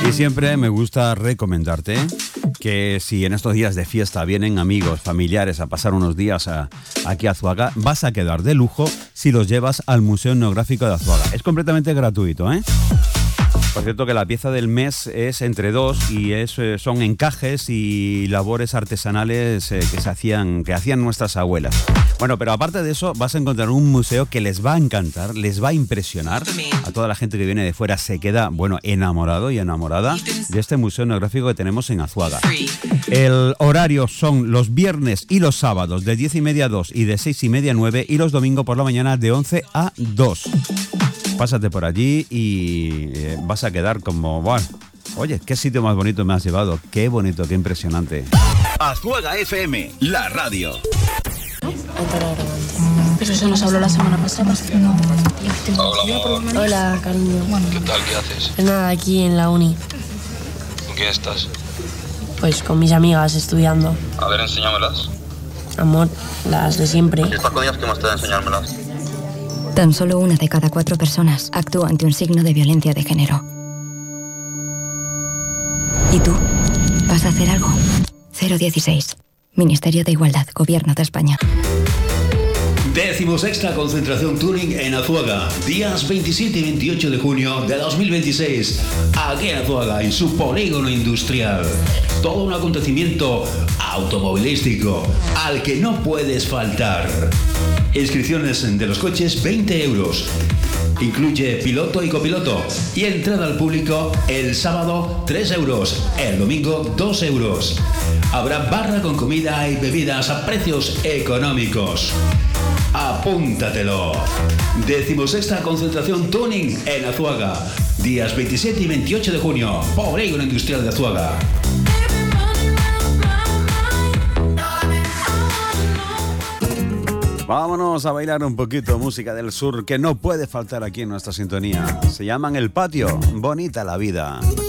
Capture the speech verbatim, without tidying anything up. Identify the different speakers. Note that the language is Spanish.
Speaker 1: Y siempre me gusta recomendarte que si en estos días de fiesta vienen amigos, familiares a pasar unos días a, aquí a Azuaga, vas a quedar de lujo si los llevas al Museo Etnográfico de Azuaga. Es completamente gratuito, ¿eh? Por cierto que la pieza del mes es entre dos y es, son encajes y labores artesanales eh, que se hacían, que hacían nuestras abuelas. Bueno, pero aparte de eso vas a encontrar un museo que les va a encantar, les va a impresionar. A toda la gente que viene de fuera se queda, bueno, enamorado y enamorada de este museo etnográfico que tenemos en Azuaga. El horario son los viernes y los sábados de diez y media a dos y de seis y media a nueve y los domingos por la mañana de once a dos. Pásate por allí y eh, vas a quedar como, bueno, oye, qué sitio más bonito me has llevado, qué bonito, qué impresionante.
Speaker 2: Azuaga F M, la radio.
Speaker 3: Pero eso nos habló la semana pasada. No.
Speaker 4: Hola, hola, cariño.
Speaker 5: ¿Qué tal? ¿Qué haces?
Speaker 4: Pues nada, aquí en la uni.
Speaker 5: ¿Con quién estás?
Speaker 4: Pues con mis amigas estudiando.
Speaker 5: A ver, enséñamelas.
Speaker 4: Amor, las de siempre.
Speaker 5: Si estás con ellas, ¿qué más te da enseñármelas?
Speaker 6: Tan solo una de cada cuatro personas actúa ante un signo de violencia de género. ¿Y tú? ¿Vas a hacer algo? cero dieciséis. Ministerio de Igualdad, Gobierno de España.
Speaker 7: Decimosexta concentración Tuning en Azuaga, días veintisiete y veintiocho de junio de dos mil veintiséis, aquí en Azuaga, en su polígono industrial. Todo un acontecimiento automovilístico al que no puedes faltar. Inscripciones de los coches veinte euros. Incluye piloto y copiloto. Y entrada al público el sábado tres euros, el domingo dos euros. Habrá barra con comida y bebidas a precios económicos. Apúntatelo. Decimosexta concentración Tuning en Azuaga, días veintisiete y veintiocho de junio, polígono industrial de Azuaga.
Speaker 1: Vámonos a bailar un poquito música del sur que no puede faltar aquí en nuestra sintonía. Se llaman El Patio, bonita la vida.